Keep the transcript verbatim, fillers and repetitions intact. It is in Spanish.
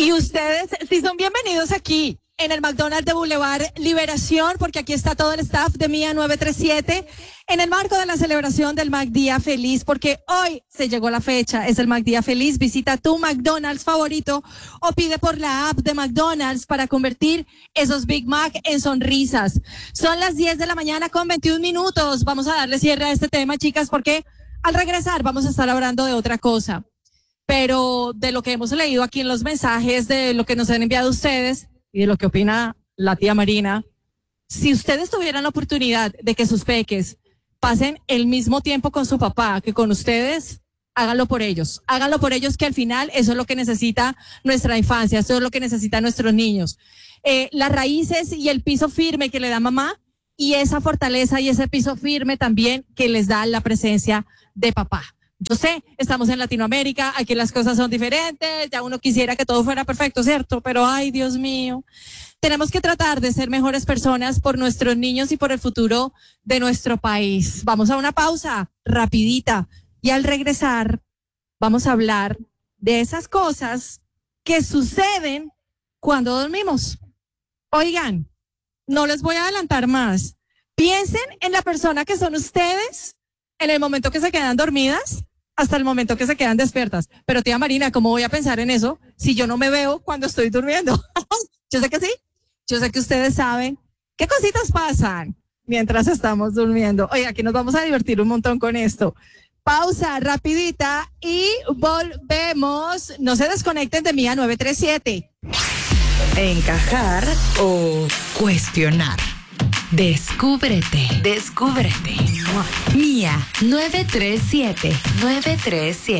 Y ustedes sí son bienvenidos aquí en el McDonald's de Boulevard Liberación, porque aquí está todo el staff de Mía nueve tres siete en el marco de la celebración del McDía Feliz, porque hoy se llegó la fecha, es el McDía Feliz. Visita tu McDonald's favorito o pide por la app de McDonald's para convertir esos Big Mac en sonrisas. Son las diez de la mañana con veintiún minutos. Vamos a darle cierre a este tema, chicas, porque al regresar vamos a estar hablando de otra cosa. Pero de lo que hemos leído aquí en los mensajes, de lo que nos han enviado ustedes y de lo que opina la tía Marina, si ustedes tuvieran la oportunidad de que sus peques pasen el mismo tiempo con su papá que con ustedes, háganlo por ellos. Háganlo por ellos, que al final eso es lo que necesita nuestra infancia, eso es lo que necesitan nuestros niños. Eh, las raíces y el piso firme que le da mamá, y esa fortaleza y ese piso firme también que les da la presencia de papá. Yo sé, estamos en Latinoamérica, aquí las cosas son diferentes, ya uno quisiera que todo fuera perfecto, ¿cierto? Pero ay, Dios mío, tenemos que tratar de ser mejores personas por nuestros niños y por el futuro de nuestro país. Vamos a una pausa rapidita y al regresar vamos a hablar de esas cosas que suceden cuando dormimos. Oigan, no les voy a adelantar más. Piensen en la persona que son ustedes en el momento que se quedan dormidas hasta el momento que se quedan despiertas. Pero tía Marina, ¿cómo voy a pensar en eso si yo no me veo cuando estoy durmiendo? Yo sé que sí, yo sé que ustedes saben qué cositas pasan mientras estamos durmiendo. Oye, aquí nos vamos a divertir un montón con esto. Pausa rapidita y volvemos. No se desconecten de Mía nueve tres siete. Encajar o cuestionar. Descúbrete, descúbrete. Mía nueve tres siete, nueve tres siete.